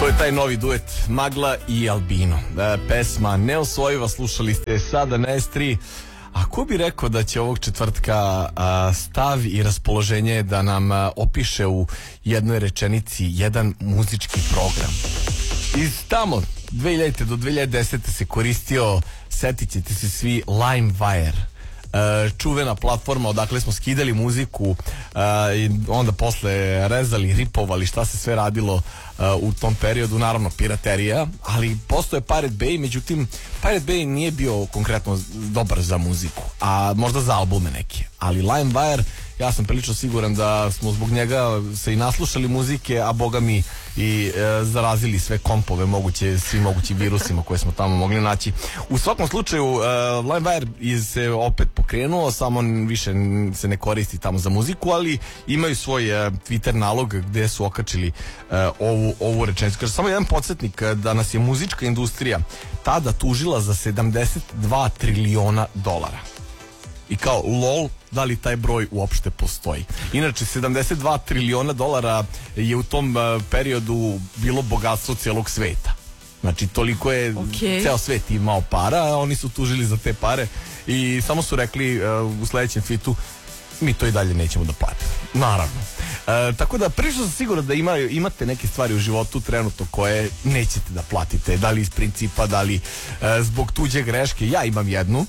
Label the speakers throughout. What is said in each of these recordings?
Speaker 1: To je taj novi duet Magla i Albino. Pesma Neosvojiva, slušali ste sada na S3. A ko bi rekao da će ovog četvrtka stav i raspoloženje da nam opiše u jednoj rečenici jedan muzički program. Iz tamo 2000. do 2010. se koristio, setit ćete se svi, LimeWire. Čuvena platforma odakle smo skidali muziku i onda posle rezali, ripovali, šta se sve radilo u tom periodu, naravno piraterija, ali postoje Pirate Bay, međutim Pirate Bay nije bio konkretno dobar za muziku, a možda za albume neke, ali LimeWire, ja sam prilično siguran da smo zbog njega se i naslušali muzike, a boga mi i zarazili sve kompove moguće, svim mogućim virusima koje smo tamo mogli naći. U svakom slučaju LimeWire se opet pokrenuo, samo više se ne koristi tamo za muziku, ali imaju svoj Twitter nalog gde su okačili ovu rečenicu. Kaže, samo jedan podsjetnik da nas je muzička industrija tada tužila za $72 triliona. I kao, lol, da li taj broj uopšte postoji? Inače, $72 triliona je u tom periodu bilo bogatstvo cijelog sveta. Znači, toliko je ceo svet imao para, a oni su tužili za te pare i samo su rekli u sledećem tweetu, mi to i dalje nećemo da platimo. Naravno. Tako da prilično sam siguran da imate neke stvari u životu trenutno koje nećete da platite, da li iz principa, da li zbog tuđe greške. Ja imam jednu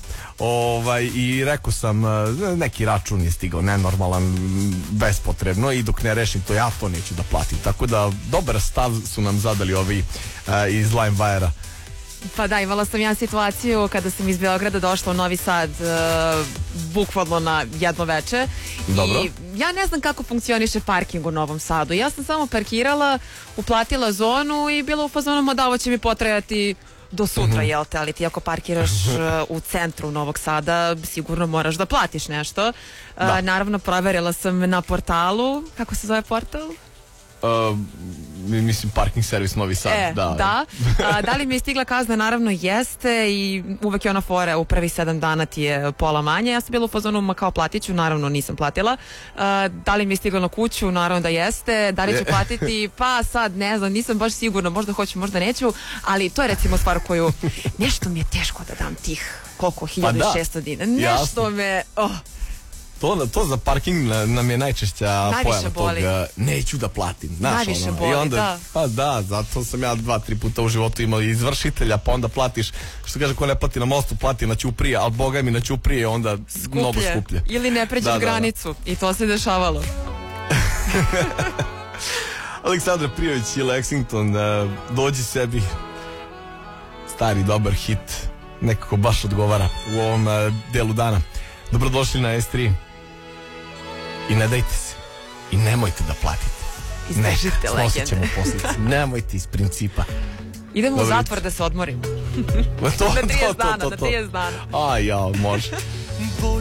Speaker 1: i rekao sam, neki račun je stigao nenormalan, bespotrebno, i dok ne rešim to, ja to neću da platim. Tako da dobar stav su nam zadali ovi iz LimeWire-a.
Speaker 2: Pa da, imala sam ja situaciju kada sam iz Beograda došla u Novi Sad bukvalno na jedno veče.
Speaker 1: Dobro.
Speaker 2: I ja ne znam kako funkcioniše parking u Novom Sadu. Ja sam samo parkirala, uplatila zonu i bila u fazonu, da, ovo će mi potrajati do sutra, jel te, ali ti ako parkiraš u centru Novog Sada, sigurno moraš da platiš nešto. Naravno, proverila sam na portalu, kako se zove portal?
Speaker 1: Mislim parking servis Novi Sad.
Speaker 2: Da li mi je stigla kazna? Naravno jeste, i uvek je ona fora, u prvih 7 dana ti je pola manje. Ja sam bila u fazonu, kao platit ću, naravno nisam platila. Da li mi je stigla na kuću? Naravno da jeste. Da li ću platiti? Pa sad ne znam, nisam baš sigurna, možda hoću, možda neću, ali to je recimo stvar koju nešto mi je teško da dam tih koliko, 1600 dinara. Nešto me...
Speaker 1: To za parking nam je najčešća pojava toga, neću da platim.
Speaker 2: Najviše boli, da.
Speaker 1: Pa da, zato sam ja 2-3 puta u životu imao izvršitelja, pa onda platiš, što kaže, ko ne plati na mostu, plati na ćuprije, ali boga mi na ćuprije onda mnogo skuplje.
Speaker 2: Ili ne pređeš granicu, i to se dešavalo.
Speaker 1: Aleksandra Prijović i Lexington, dođi sebi, stari dobar hit, nekako baš odgovara u ovom delu dana. Dobrodošli na S3 i ne dajte se i nemojte da platite.
Speaker 2: Izdržite legende.
Speaker 1: Snosit ćemo posljedice. Nemojte iz principa.
Speaker 2: Idemo u zatvor da se odmorimo. Na 30 dana.
Speaker 1: A ja, može.